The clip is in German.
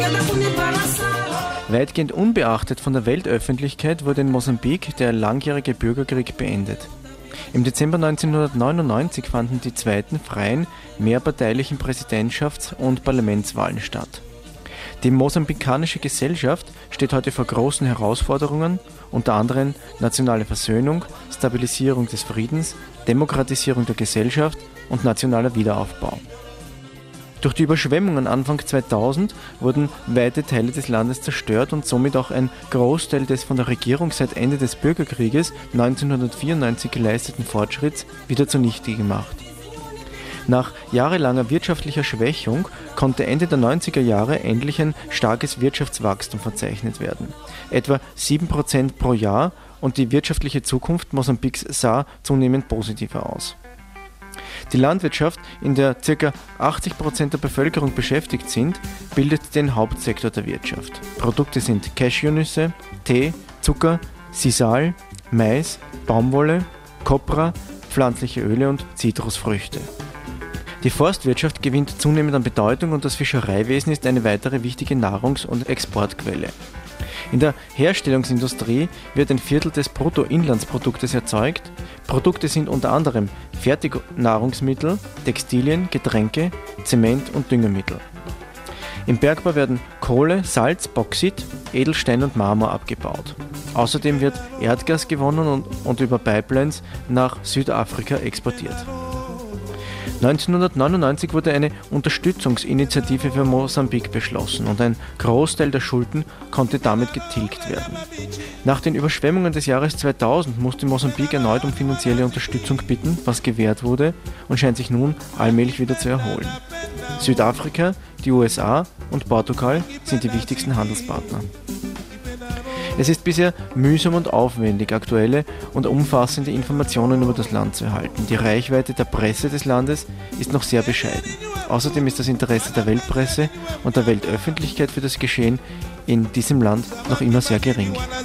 Weitgehend unbeachtet von der Weltöffentlichkeit wurde in Mosambik der langjährige Bürgerkrieg beendet. Im Dezember 1999 fanden die zweiten freien, mehrparteilichen Präsidentschafts- und Parlamentswahlen statt. Die mosambikanische Gesellschaft steht heute vor großen Herausforderungen, unter anderem nationale Versöhnung, Stabilisierung des Friedens, Demokratisierung der Gesellschaft und nationaler Wiederaufbau. Durch die Überschwemmungen Anfang 2000 wurden weite Teile des Landes zerstört und somit auch ein Großteil des von der Regierung seit Ende des Bürgerkrieges 1994 geleisteten Fortschritts wieder zunichte gemacht. Nach jahrelanger wirtschaftlicher Schwächung konnte Ende der 90er Jahre endlich ein starkes Wirtschaftswachstum verzeichnet werden. Etwa 7% pro Jahr, und die wirtschaftliche Zukunft Mosambiks sah zunehmend positiver aus. Die Landwirtschaft, in der ca. 80% der Bevölkerung beschäftigt sind, bildet den Hauptsektor der Wirtschaft. Produkte sind Cashewnüsse, Tee, Zucker, Sisal, Mais, Baumwolle, Kopra, pflanzliche Öle und Zitrusfrüchte. Die Forstwirtschaft gewinnt zunehmend an Bedeutung und das Fischereiwesen ist eine weitere wichtige Nahrungs- und Exportquelle. In der Herstellungsindustrie wird ein Viertel des Bruttoinlandsproduktes erzeugt. Produkte sind unter anderem Fertignahrungsmittel, Textilien, Getränke, Zement und Düngemittel. Im Bergbau werden Kohle, Salz, Bauxit, Edelstein und Marmor abgebaut. Außerdem wird Erdgas gewonnen und über Pipelines nach Südafrika exportiert. 1999 wurde eine Unterstützungsinitiative für Mosambik beschlossen und ein Großteil der Schulden konnte damit getilgt werden. Nach den Überschwemmungen des Jahres 2000 musste Mosambik erneut um finanzielle Unterstützung bitten, was gewährt wurde und scheint sich nun allmählich wieder zu erholen. Südafrika, die USA und Portugal sind die wichtigsten Handelspartner. Es ist bisher mühsam und aufwendig, aktuelle und umfassende Informationen über das Land zu erhalten. Die Reichweite der Presse des Landes ist noch sehr bescheiden. Außerdem ist das Interesse der Weltpresse und der Weltöffentlichkeit für das Geschehen in diesem Land noch immer sehr gering.